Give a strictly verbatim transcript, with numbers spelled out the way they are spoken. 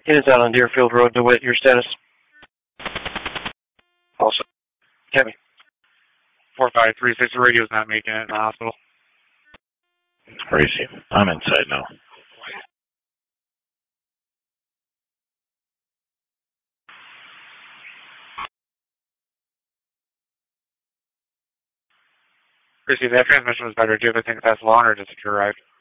It is out on Deerfield Road, DeWitt. Your status? Also. Copy. four five three six, the radio's not making it in the hospital. Where is he? I'm inside now. Chrissy, that transmission was better. Do you ever think that's long or does it arrive?